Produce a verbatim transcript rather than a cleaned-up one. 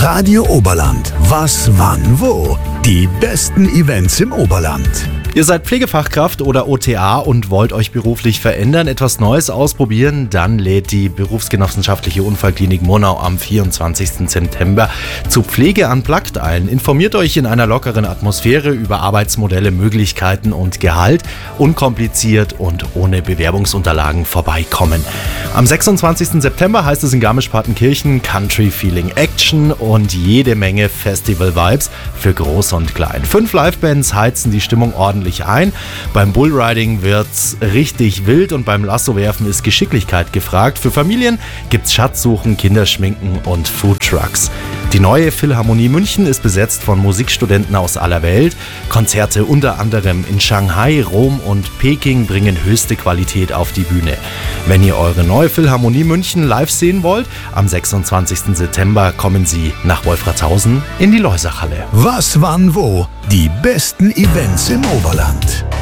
Radio Oberland. Was, wann, wo? Die besten Events im Oberland. Ihr seid Pflegefachkraft oder O T A und wollt euch beruflich verändern, etwas Neues ausprobieren? Dann lädt die Berufsgenossenschaftliche Unfallklinik Murnau am vierundzwanzigsten September zu Pflege unplugged ein. Informiert euch in einer lockeren Atmosphäre über Arbeitsmodelle, Möglichkeiten und Gehalt. Unkompliziert und ohne Bewerbungsunterlagen vorbeikommen. Am sechsundzwanzigsten September heißt es in Garmisch-Partenkirchen Country Feeling Action und jede Menge Festival-Vibes für Groß und Klein. Fünf Livebands heizen die Stimmung ordentlich ein. Beim Bullriding wird's richtig wild und beim Lassowerfen ist Geschicklichkeit gefragt. Für Familien gibt's Schatzsuchen, Kinderschminken und Foodtrucks. Die neue Philharmonie München ist besetzt von Musikstudenten aus aller Welt. Konzerte unter anderem in Shanghai, Rom und Peking bringen höchste Qualität auf die Bühne. Wenn ihr eure neue Philharmonie München live sehen wollt, am sechsundzwanzigsten September kommen Sie nach Wolfratshausen in die Loisachhalle. Was, wann, wo? Die besten Events im Oberland.